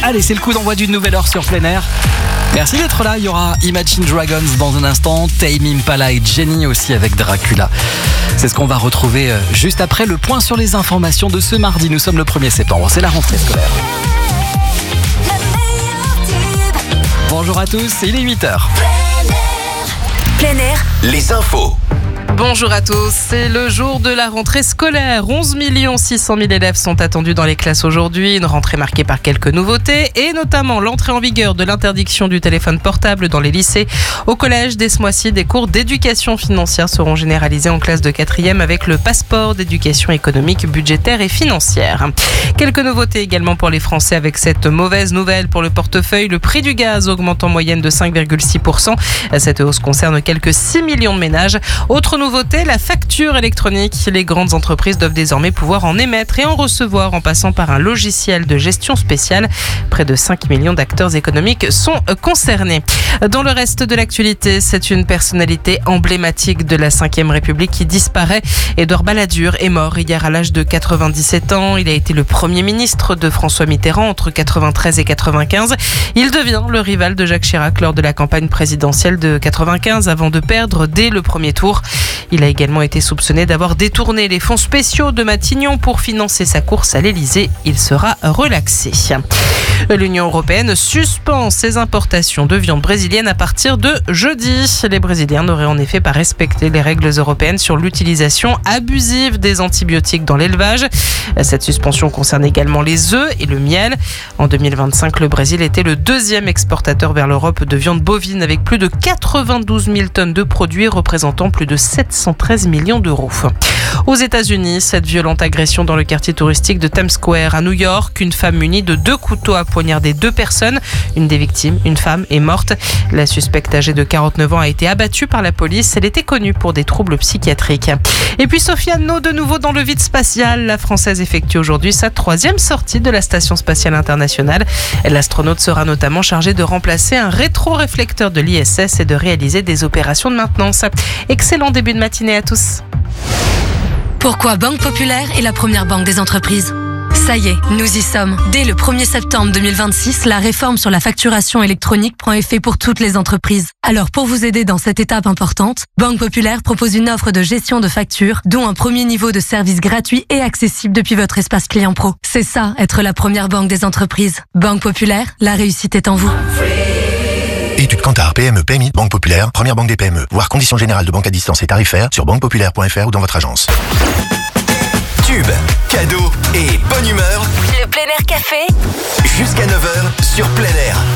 Allez, c'est le coup d'envoi d'une nouvelle heure sur plein air. Merci d'être là, il y aura Imagine Dragons dans un instant, Tame Impala et Jenny aussi avec Dracula. C'est ce qu'on va retrouver juste après le point sur les informations de ce mardi. Nous sommes le 1er septembre, c'est la rentrée scolaire. Bonjour à tous, il est 8h. Plein air, les infos. Bonjour à tous, c'est le jour de la rentrée scolaire. 11 600 000 élèves sont attendus dans les classes aujourd'hui. Une rentrée marquée par quelques nouveautés et notamment l'entrée en vigueur de l'interdiction du téléphone portable dans les lycées. Au collège, dès ce mois-ci, des cours d'éducation financière seront généralisés en classe de 4e avec le passeport d'éducation économique, budgétaire et financière. Quelques nouveautés également pour les Français avec cette mauvaise nouvelle pour le portefeuille. Le prix du gaz augmente en moyenne de 5,6%. Cette hausse concerne quelques 6 millions de ménages. Autre nouveauté, la facture électronique. Les grandes entreprises doivent désormais pouvoir en émettre et en recevoir en passant par un logiciel de gestion spéciale. Près de 5 millions d'acteurs économiques sont concernés. Dans le reste de l'actualité, c'est une personnalité emblématique de la Ve République qui disparaît. Édouard Balladur est mort hier à l'âge de 97 ans. Il a été le premier ministre de François Mitterrand entre 93 et 95. Il devient le rival de Jacques Chirac lors de la campagne présidentielle de 95 avant de perdre dès le premier tour. Il a également été soupçonné d'avoir détourné les fonds spéciaux de Matignon pour financer sa course à l'Elysée. Il sera relaxé. L'Union européenne suspend ses importations de viande brésilienne à partir de jeudi. Les Brésiliens n'auraient en effet pas respecté les règles européennes sur l'utilisation abusive des antibiotiques dans l'élevage. Cette suspension concerne également les œufs et le miel. En 2025, le Brésil était le deuxième exportateur vers l'Europe de viande bovine avec plus de 92 000 tonnes de produits représentant plus de 713 millions d'euros. Aux États-Unis, cette violente agression dans le quartier touristique de Times Square à New York. Une femme munie de 2 couteaux a poignardé 2 personnes. Une des victimes, une femme, est morte. La suspecte âgée de 49 ans a été abattue par la police. Elle était connue pour des troubles psychiatriques. Et puis Sofiane No, de nouveau dans le vide spatial. La Française effectue aujourd'hui sa 3e sortie de la Station spatiale internationale. L'astronaute sera notamment chargée de remplacer un rétroréflecteur de l'ISS et de réaliser des opérations de maintenance. Excellent début de matinée à tous. Pourquoi Banque Populaire est la première banque des entreprises? Ça y est, nous y sommes. Dès le 1er septembre 2026, la réforme sur la facturation électronique prend effet pour toutes les entreprises. Alors pour vous aider dans cette étape importante, Banque Populaire propose une offre de gestion de factures, dont un premier niveau de service gratuit et accessible depuis votre espace client pro. C'est ça, être la première banque des entreprises. Banque Populaire, la réussite est en vous. Études Kantar, PME, PMI, Banque Populaire, première banque des PME. Voir conditions générales de banque à distance et tarifaires sur banquepopulaire.fr ou dans votre agence. Tube, cadeaux et bonne humeur. Le Plein Air Café Jusqu'à 9h sur plein air.